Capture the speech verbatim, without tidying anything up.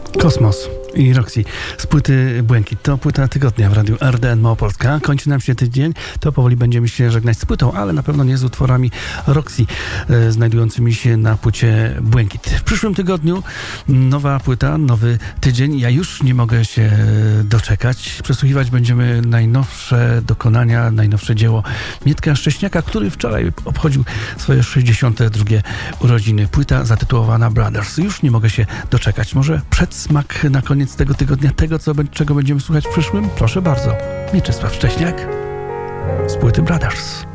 Kosmos i Roxy z płyty Błękit. To płyta tygodnia w Radiu R D N Małopolska. Kończy nam się tydzień, to powoli będziemy się żegnać z płytą, ale na pewno nie z utworami Roxy e, znajdującymi się na płycie Błękit. W przyszłym tygodniu nowa płyta, nowy tydzień. Ja już nie mogę się doczekać. Przesłuchiwać będziemy najnowsze dokonania, najnowsze dzieło Mietka Szcześniaka, który wczoraj obchodził swoje sześćdziesiąte drugie urodziny. Płyta zatytułowana Brothers. Już nie mogę się doczekać. Może przedsmak na koniec tego tygodnia, tego, co, czego będziemy słuchać w przyszłym? Proszę bardzo. Mieczysław Szcześniak z płyty Brothers.